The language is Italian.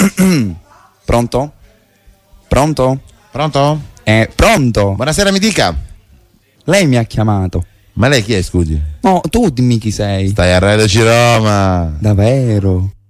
Pronto? Pronto? Pronto? Pronto? Buonasera, mi dica. Lei mi ha chiamato. Ma lei chi è, scusi? No, tu dimmi chi sei. Stai a Radio Roma. Davvero?